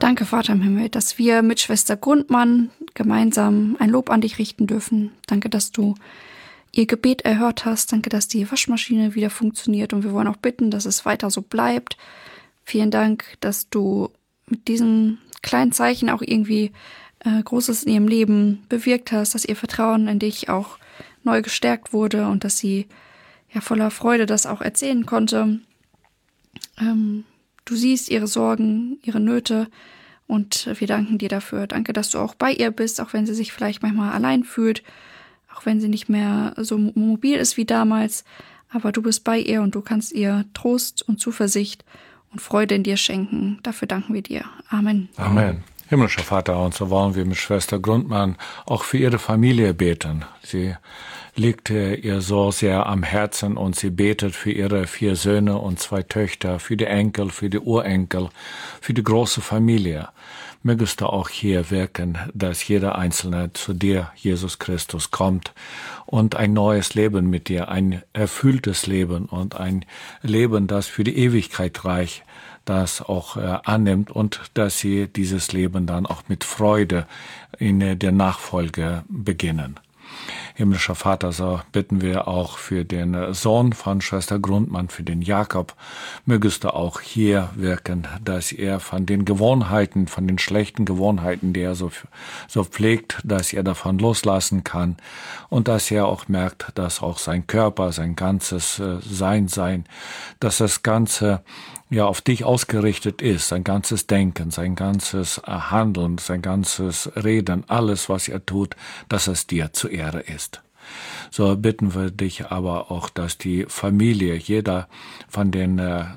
Danke, Vater im Himmel, dass wir mit Schwester Grundmann gemeinsam ein Lob an dich richten dürfen. Danke, dass du ihr Gebet erhört hast. Danke, dass die Waschmaschine wieder funktioniert. Und wir wollen auch bitten, dass es weiter so bleibt. Vielen Dank, dass du mit diesem kleinen Zeichen auch irgendwie Großes in ihrem Leben bewirkt hast, dass ihr Vertrauen in dich auch neu gestärkt wurde und dass sie ja voller Freude das auch erzählen konnte. Du siehst ihre Sorgen, ihre Nöte und wir danken dir dafür. Danke, dass du auch bei ihr bist, auch wenn sie sich vielleicht manchmal allein fühlt, auch wenn sie nicht mehr so mobil ist wie damals. Aber du bist bei ihr und du kannst ihr Trost und Zuversicht und Freude in dir schenken. Dafür danken wir dir. Amen. Amen. Himmlischer Vater, und so wollen wir mit Schwester Grundmann auch für ihre Familie beten. Sie liegt ihr so sehr am Herzen und sie betet für ihre 4 Söhne und 2 Töchter, für die Enkel, für die Urenkel, für die große Familie. Mögest du auch hier wirken, dass jeder Einzelne zu dir, Jesus Christus, kommt und ein neues Leben mit dir, ein erfülltes Leben und ein Leben, das für die Ewigkeit reicht, das auch annimmt und dass sie dieses Leben dann auch mit Freude in der Nachfolge beginnen. Himmlischer Vater, so bitten wir auch für den Sohn von Schwester Grundmann, für den Jakob. Mögest du auch hier wirken, dass er von den Gewohnheiten, von den schlechten Gewohnheiten, die er so pflegt, dass er davon loslassen kann und dass er auch merkt, dass auch sein Körper, sein ganzes Sein, dass das Ganze ja auf dich ausgerichtet ist, sein ganzes Denken, sein ganzes Handeln, sein ganzes Reden, alles, was er tut, dass es dir zur Ehre ist. So bitten wir dich aber auch, dass die Familie, jeder von den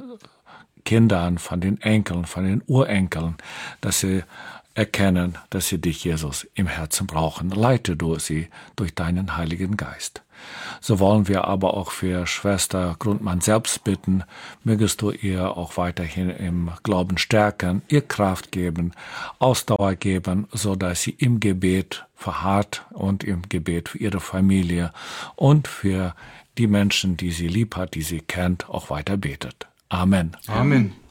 Kindern, von den Enkeln, von den Urenkeln, dass sie erkennen, dass sie dich, Jesus, im Herzen brauchen. Leite du sie durch deinen Heiligen Geist. So wollen wir aber auch für Schwester Grundmann selbst bitten, mögest du ihr auch weiterhin im Glauben stärken, ihr Kraft geben, Ausdauer geben, so dass sie im Gebet verharrt und im Gebet für ihre Familie und für die Menschen, die sie lieb hat, die sie kennt, auch weiter betet. Amen. Amen.